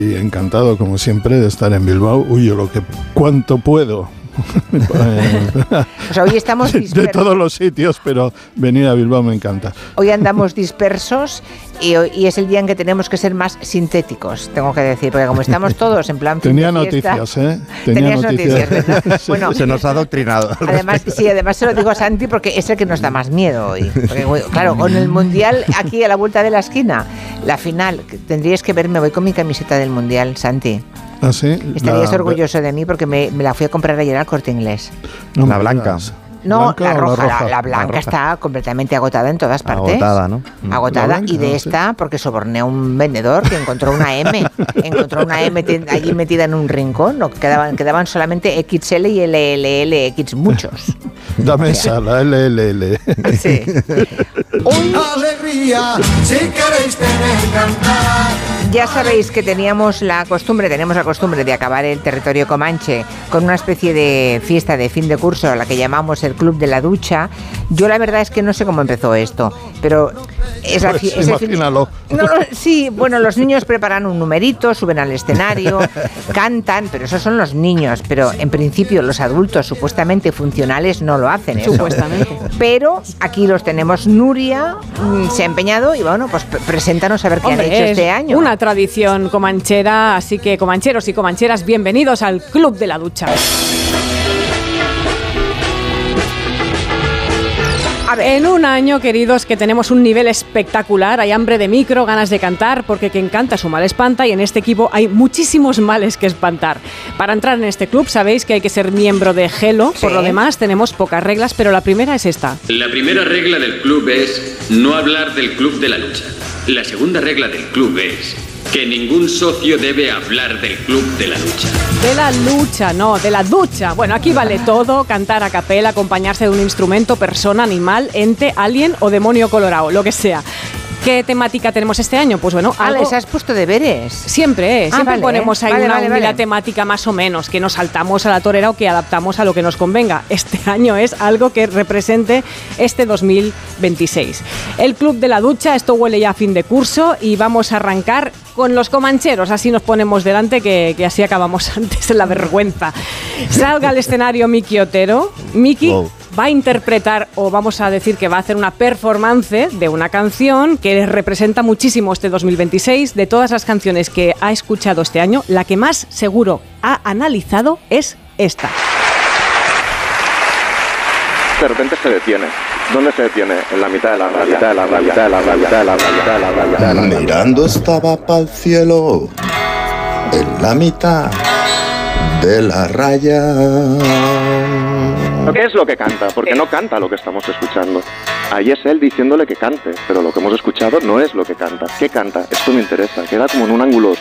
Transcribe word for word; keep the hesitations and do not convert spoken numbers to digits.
Y encantado, como siempre, de estar en Bilbao. Huyo lo que cuanto puedo. O sea, hoy estamos dispersos. De todos los sitios, pero venir a Bilbao me encanta. Hoy andamos dispersos y, hoy, y es el día en que tenemos que ser más sintéticos, tengo que decir, porque como estamos todos en plan... Tenía noticias, ¿eh? Tenía Tenías noticias, noticias ¿verdad? Sí, bueno, se nos ha adoctrinado. Además, sí, además se lo digo a Santi porque es el que nos da más miedo hoy. Porque, claro, con el Mundial aquí a la vuelta de la esquina, la final, tendrías que verme, voy con mi camiseta del Mundial, Santi. ¿Ah, sí? Estarías la, orgulloso de mí porque me, me la fui a comprar ayer al Corte Inglés. No, la blanca. No, ¿Blanca la roja, la, roja? La, la blanca la roja. Está completamente agotada en todas partes. Agotada, ¿no? Agotada. Blanca, Y de sí. esta, porque soborné a un vendedor que encontró una M. encontró una M t- allí metida en un rincón. No, quedaban, quedaban solamente equis ele y ele ele ele equis, muchos. Dame esa, la ele ele ele. Sí. Hoy, Alegría, si queréis tener cantar. ya sabéis que teníamos la costumbre, tenemos la costumbre de acabar el territorio comanche con una especie de fiesta de fin de curso, a la que llamamos el Club de la Ducha. Yo la verdad es que no sé cómo empezó esto, pero es la, Pues es el fin- imagínalo. No, no, sí, bueno, los niños preparan un numerito, suben al escenario, cantan, pero esos son los niños, pero en principio los adultos supuestamente funcionales no lo hacen eso. Supuestamente. Pero aquí los tenemos. Nuria mm, se ha empeñado y bueno, pues pre- preséntanos a ver qué Hombre, han hecho es este año. una tradición comanchera, así que comancheros y comancheras, bienvenidos al Club de la Ducha. A ver, En un año, queridos, que tenemos un nivel espectacular, hay hambre de micro, ganas de cantar, porque quien canta su mal espanta y en este equipo hay muchísimos males que espantar. Para entrar en este club sabéis que hay que ser miembro de Gelo, por Sí. lo demás tenemos pocas reglas, pero la primera es esta. La primera regla del club es no hablar del club de la lucha. La segunda regla del club es que ningún socio debe hablar del club de la lucha. De la lucha, no, de la ducha. Bueno, aquí vale todo, cantar a capela, acompañarse de un instrumento, persona, animal, ente, alien o demonio colorado, lo que sea. ¿Qué temática tenemos este año? Pues bueno, ah, algo... les has puesto deberes. Siempre, ¿eh? Ah, Siempre vale, ponemos ahí vale, una, vale, una vale. temática más o menos, que nos saltamos a la torera o que adaptamos a lo que nos convenga. Este año es algo que represente este dos mil veintiséis. El Club de la Ducha, esto huele ya a fin de curso y vamos a arrancar con los comancheros, así nos ponemos delante, que, que así acabamos antes en la vergüenza. Salga al escenario Miki Otero. Miki Wow. va a interpretar, o vamos a decir que va a hacer una performance de una canción que representa muchísimo este dos mil veintiséis. De todas las canciones que ha escuchado este año, la que más seguro ha analizado es esta. De repente se detiene. ¿Dónde se detiene? En la mitad de la raya, mitad de la raya, mitad de la raya, mitad de la raya, mitad de la raya, mitad de la raya. Mirando estaba pa'l cielo, en la mitad de la raya. ¿Qué es lo que canta? Porque no canta lo que estamos escuchando. Ahí es él diciéndole que cante, pero lo que hemos escuchado no es lo que canta. ¿Qué canta? Esto me interesa. Queda como en un ángulo